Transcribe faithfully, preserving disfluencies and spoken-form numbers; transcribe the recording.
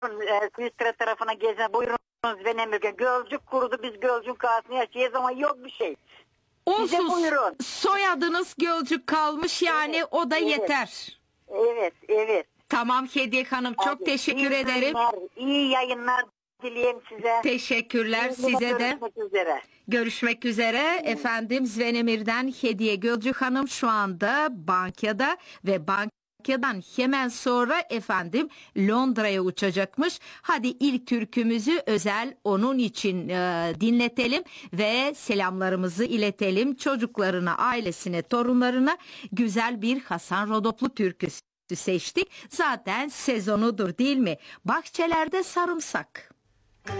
e, Swistre tarafına gezin. Buyurunuz Venemir'e. Gölcük kurudu, biz Gölcük kağıtını yaşayacağız ama yok bir şey. Bize Onsuz buyurun. soyadınız Gölcük kalmış yani Evet, o da evet. yeter. Evet, evet. Tamam Hediye Hanım, çok Hadi, teşekkür iyi ederim. günler, iyi yayınlar dileyim size. Teşekkürler İyi size günler, de. görüşmek üzere. Görüşmek üzere. Efendim Zvenemir'den Hediye Gölcük Hanım şu anda bankada ve bankadan hemen sonra efendim Londra'ya uçacakmış. Hadi ilk türkümüzü özel onun için e, dinletelim ve selamlarımızı iletelim çocuklarına, ailesine, torunlarına. Güzel bir Hasan Rodoplu türküsü seçtik. Zaten sezonudur değil mi? Bahçelerde sarımsak.